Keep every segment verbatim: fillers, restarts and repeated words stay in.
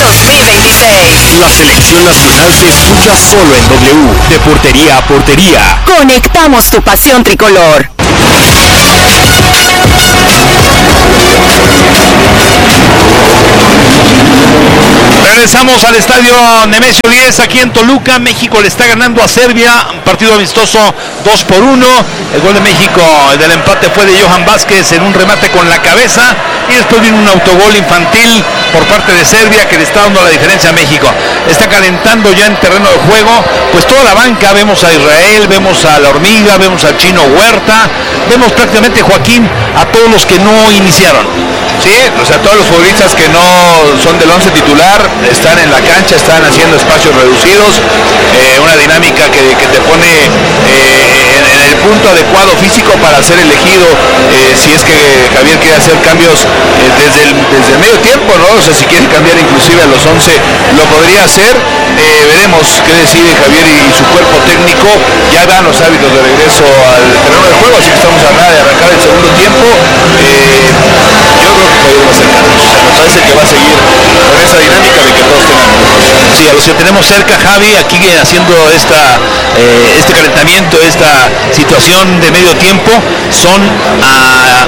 dos mil veintiséis. La selección nacional se escucha solo en W, de portería a portería. Conectamos tu pasión tricolor. Regresamos al estadio Nemesio diez aquí en Toluca. México le está ganando a Serbia, un partido amistoso dos por uno. El gol de México, el del empate, fue de Johan Vázquez en un remate con la cabeza, y después vino un autogol infantil por parte de Serbia que le está dando la diferencia a México. Está calentando ya en terreno de juego pues toda la banca. Vemos a Israel, vemos a La Hormiga, vemos al Chino Huerta, vemos prácticamente, Joaquín, a todos los que no iniciaron. Sí, o sea, todos los futbolistas que no son del once titular están en la cancha, están haciendo espacios reducidos, eh, una dinámica que, que te pone eh, en, en el punto adecuado físico para ser elegido, eh, si es que Javier quiere hacer cambios eh, desde, el, desde el medio tiempo, ¿no? O sea, si quiere cambiar inclusive a los once, lo podría hacer. Eh, veremos qué decide Javier y, y su cuerpo técnico. Ya dan los hábitos de regreso al terreno de juego, así que estamos a nada de arrancar el segundo tiempo. Eh, yo creo que Javier va a ser cambios. O sea, me parece que va a seguir con esa dinámica de que todos tengan. Sí, a los que tenemos cerca, Javi, aquí haciendo esta, eh, este calentamiento, esta situación de medio tiempo, son a,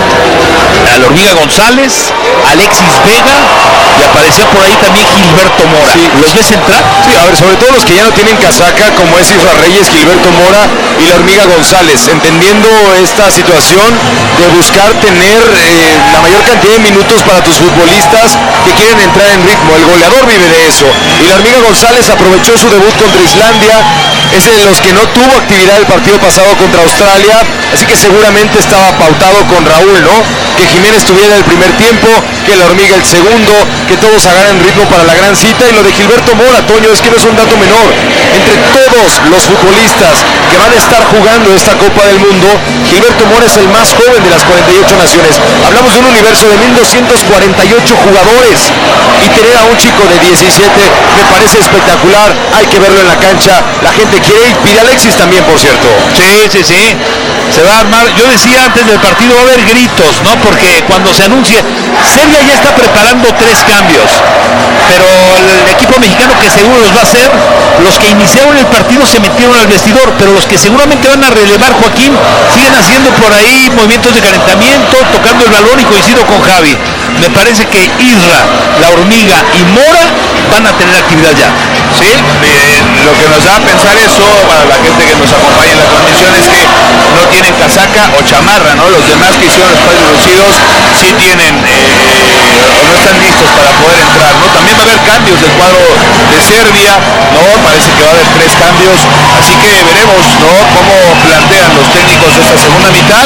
a La Hormiga González, Alexis Vega, y aparecía por ahí también Gilberto Mora. Sí. ¿Los ves entrar? Sí, a ver, sobre todo los que ya no tienen casaca, como es Isra Reyes, Gilberto Mora y La Hormiga González, entendiendo esta situación de buscar tener eh, la mayor cantidad de minutos para tus futbolistas que quieren entrar en ritmo. El goleador vive de eso, y La Hormiga González aprovechó su debut contra Islandia, es de los que no tuvo actividad el partido pasado contra Australia, así que seguramente estaba pautado con Raúl, ¿no? Que Jiménez tuviera el primer tiempo, que La Hormiga el segundo, que todos agarren ritmo para la gran cita. Y lo de Gilberto Mora, Toño, es que no es un dato menor. Entre todos los futbolistas que van a estar jugando esta Copa del Mundo, Gilberto Mora es el más joven de las cuarenta y ocho naciones. Hablamos de un universo de mil doscientos cuarenta y ocho jugadores, y tener a un chico de diecisiete me parece espectacular. Hay que verlo en la cancha, la gente quiere ir, pide Alexis también, por cierto. Sí, sí, sí, se va a armar. Yo decía antes del partido va a haber gritos, ¿no? Porque cuando se anuncie, Serbia ya está preparando tres cambios, pero el equipo mexicano, que seguro los va a hacer, los que iniciaron el partido se metieron al vestidor, pero los que seguramente van a relevar, Joaquín, siguen haciendo por ahí movimientos de calentamiento, tocando el balón, y coincido con Javi. Me parece que Isra, La Hormiga y Mora van a tener actividad ya. Sí, eh, lo que nos da a pensar eso, para la gente que nos acompaña en la transmisión, es que no tienen casaca o chamarra, ¿no? Los demás que hicieron los espacios reducidos sí tienen eh, o no están listos para poder entrar, ¿no? También va a haber cambios del cuadro de Serbia, ¿no? Parece que va a haber tres cambios, así que veremos, ¿no? Cómo plantean los técnicos esta segunda mitad,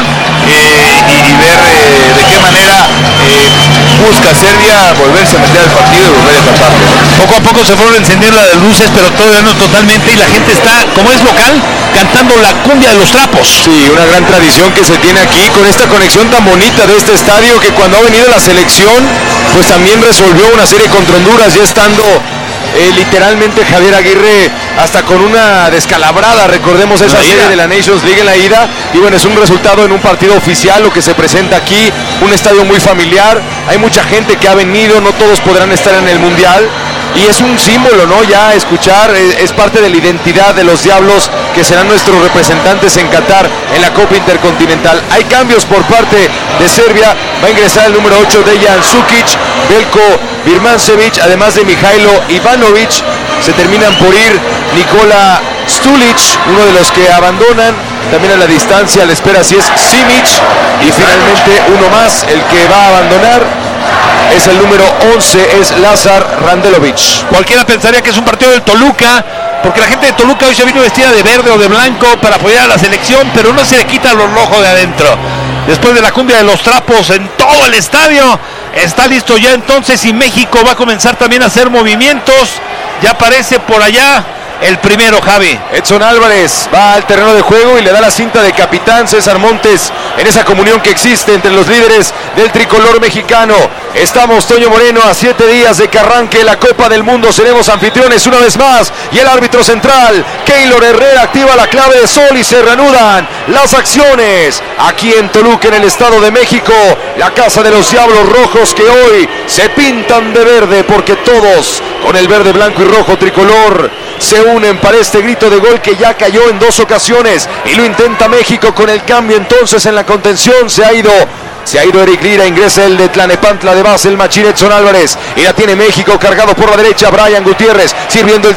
eh, y, y ver eh, de qué manera eh, busca Serbia volverse a meter al partido y volver a taparlo. Poco a poco se fueron a encender las luces, pero todavía no totalmente, y la gente está, como es local, cantando la cumbia de los trapos. Sí, una gran tradición que se tiene aquí, con esta conexión tan bonita de este estadio, que cuando ha venido la selección, pues también resolvió una serie contra Honduras, ya estando eh, literalmente Javier Aguirre hasta con una descalabrada. Recordemos esa serie de la Nations League en la ida, y bueno, es un resultado en un partido oficial lo que se presenta aquí, un estadio muy familiar, hay mucha gente que ha venido, no todos podrán estar en el Mundial, y es un símbolo, ¿no? Ya escuchar, es parte de la identidad de los Diablos, que serán nuestros representantes en Qatar en la Copa Intercontinental. Hay cambios por parte de Serbia, va a ingresar el número ocho, Dejan Sukic, Belko Birmancevic, además de Mijailo Ivanovic. Se terminan por ir Nikola Stulic, uno de los que abandonan. También a la distancia le espera si es Simic, y finalmente uno más, el que va a abandonar es el número once, es Lazar Randelovic. Cualquiera pensaría que es un partido del Toluca, porque la gente de Toluca hoy se vino vestida de verde o de blanco para apoyar a la selección, pero no se le quita lo rojo de adentro. Después de la cumbia de los trapos en todo el estadio, está listo ya entonces, y México va a comenzar también a hacer movimientos. Ya aparece por allá el primero, Javi. Edson Álvarez va al terreno de juego y le da la cinta de capitán César Montes en esa comunión que existe entre los líderes del tricolor mexicano. Estamos, Toño Moreno, a siete días de que arranque la Copa del Mundo. Seremos anfitriones una vez más. Y el árbitro central, Keylor Herrera, activa la clave de sol y se reanudan las acciones. Aquí en Toluca, en el Estado de México, la casa de los Diablos Rojos que hoy se pintan de verde porque todos con el verde, blanco y rojo tricolor se unen para este grito de gol que ya cayó en dos ocasiones. Y lo intenta México con el cambio entonces en la contención. Se ha ido... Se ha ido Eric Lira, ingresa el de Tlanepantla de base, el Machín Edson Álvarez. Y la tiene México, cargado por la derecha, Brian Gutiérrez, sirviendo el